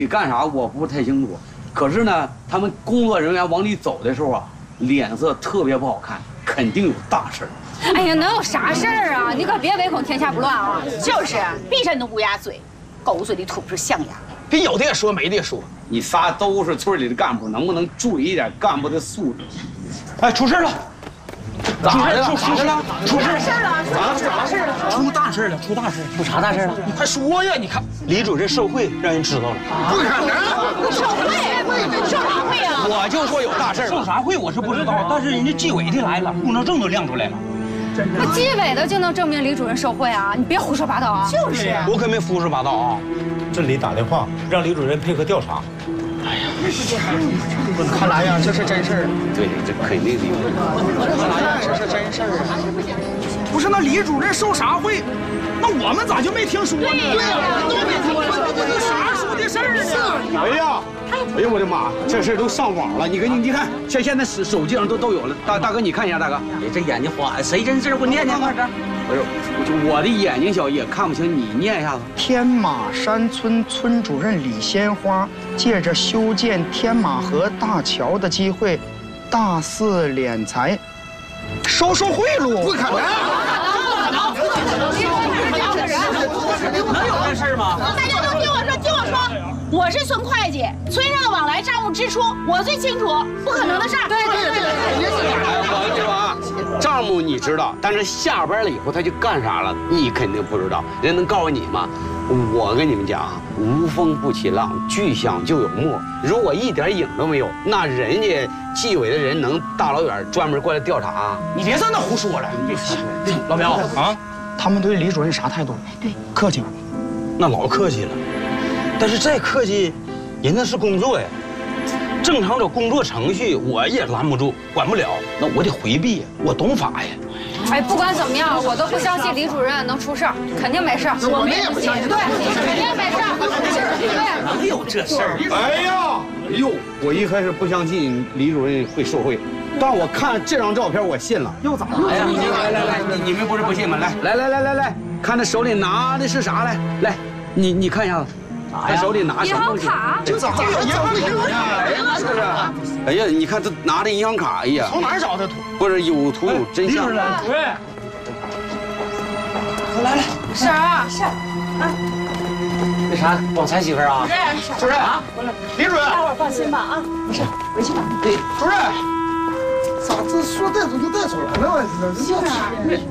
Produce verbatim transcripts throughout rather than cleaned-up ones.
你干啥我不太清楚，可是呢，他们工作人员往里走的时候啊，脸色特别不好看，肯定有大事儿。 哎呀，能有啥事儿啊？你可别唯恐天下不乱啊！ 就是，闭上你的乌鸦嘴，狗嘴里吐不出象牙。 别有的说没的说， 你仨都是村里的干部，能不能注意一点干部的素质？ 哎，出事了！ 咋的了？ 出事了！出大事了！ 啊！ 啥事了？ 出大事了！出大事！ 出啥大事了？ 你快说呀！你看，李主任受贿让人知道了。 不可能！受贿？受啥贿啊？ 我就说有大事。受啥贿我是不知道，但是人家纪委的来了，工作证都亮出来了。 那纪委的就能证明李主任受贿啊？你别胡说八道啊！ 就是， 我可没胡说八道啊。 镇里打电话让李主任配合调查。 哎呀，看来呀，这是真事儿。 对，这肯定的。 看来呀，这是真事儿啊。不是，那李主任受啥贿？那我们咋就没听说呢？对呀，都没听说，这是啥时候的事儿呢？ 哎呀，哎呀，我的妈！这事都上网了。你给你你看，现现在手手机上都都有了。大大哥，你看一下，大哥， 你这眼睛花，谁真事我念念快点。 不是，我我的眼睛小也看不清，你念一下子。 天马山村村主任李鲜花借着修建天马河大桥的机会，大肆敛财，收受贿赂。 不可能！ 不可能！ 能有这事儿吗？ 大家都听我说，听我说，我是孙会计，村上的往来账务支出我最清楚，不可能的事儿。对对对哎，我跟你说啊，账目你知道，但是下班了以后他就干啥了，你肯定不知道。人能告诉你吗？我跟你们讲啊，无风不起浪，巨响就有沫。如果一点影都没有，那人家纪委的人能大老远专门过来调查啊？ 你别在那胡说了，你别。老苗啊， 他们对李主任啥态度？ 对， 客气吧？ 那老客气了，但是再客气，人那是工作呀。正常的工作程序我也拦不住，管不了，那我得回避，我懂法呀。 哎，不管怎么样，我都不相信李主任能出事儿，肯定没事儿。 我们也不相信，对，肯定没事儿。 对，哪有这事儿？ 哎呀，哎呦，我一开始不相信李主任会受贿，但我看这张照片，我信了。 又咋了？ 哎呀，来来来，你你们不是不信吗？来来来来来来，看他手里拿的是啥来？来，你你看一下子。 他手里拿银行卡， 这咋有银行卡？ 是不是？哎呀，你看他拿的银行卡，哎呀， 从哪儿找的图？ 不是有图有真相。 主任，主任， 来来，婶儿， 是啊， 那啥，广财媳妇啊？ 主任啊，李主任， 大伙儿放心吧啊，没事，回去吧。 对，主任， 咋这说带走就带走了呢？这是。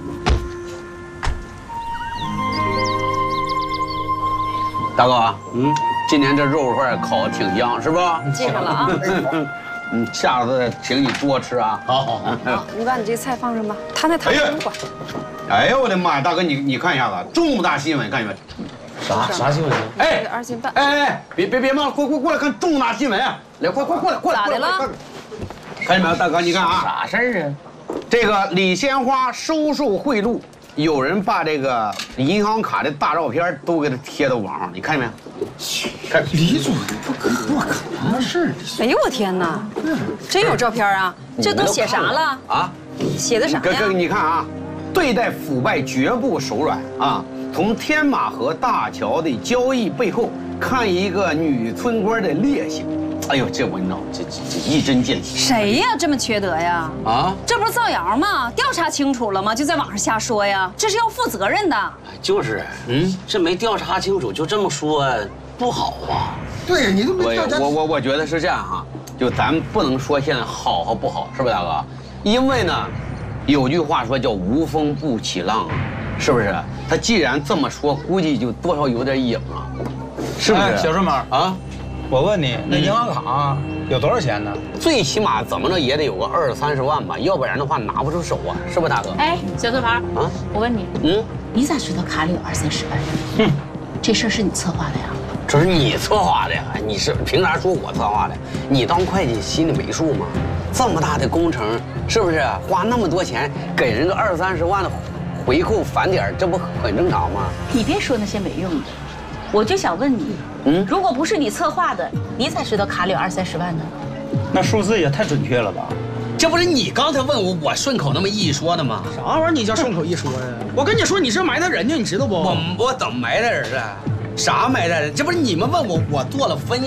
大哥，嗯，今天这肉饭烤的挺香，是不？ 记上了啊。 嗯，下次请你多吃啊。 好好好。 好，你把你这菜放上吧，他那汤不管。 哎呦我的妈呀，大哥你你看一下子，这么大新闻，看见没？ 啥啥新闻？ 哎， 二斤半。 哎哎，别别别忙，快快过来看重大新闻啊！来，快快过来过来。 咋的了？ 看见没有，大哥，你看啊， 啥事儿啊？ 这个李鲜花收受贿赂。 有人把这个银行卡的大照片都给他贴到网上，你看见没有？看李主任不可不可能的事儿。 哎呦我天哪，真有照片啊！这都写啥了啊？ 写的啥呀？ 哥哥，你看啊，对待腐败绝不手软啊！从天马河大桥的交易背后看一个女村官的烈性。哎呦，这文章这这这一针见血。 谁呀这么缺德呀？啊，这不是造谣吗？调查清楚了吗？就在网上瞎说呀，这是要负责任的。 就是，嗯，这没调查清楚就这么说，不好啊。 对你都没调查。 我我我觉得是这样哈，就咱不能说现在好和不好，是不是大哥？因为呢，有句话说叫无风不起浪啊，是不是？他既然这么说，估计就多少有点影啊，是不是？ 小顺毛啊。 我问你，那银行卡有多少钱呢？ 最起码怎么着也得有个二三十万吧，要不然的话拿不出手啊，是不是大哥？ 哎，小盾牌啊，我问你， 嗯， 你咋知道卡里有二三十万？ 哼， 这事儿是你策划的呀？ 这是你策划的呀？你是凭啥说我策划的？你当会计心里没数吗？这么大的工程，是不是花那么多钱给人个二三十万的回扣返点，这不很正常吗？ 你别说那些没用的。 我就想问你，嗯，如果不是你策划的，你咋知道卡里有二三十万呢？ 那数字也太准确了吧？ 这不是你刚才问我，我顺口那么一说的吗？ 啥玩意儿？你叫顺口一说呀？我跟你说，你这埋汰人家，你知道不？ 我我怎么埋汰人啊？啥埋汰人？这不是你们问我，我做了分析。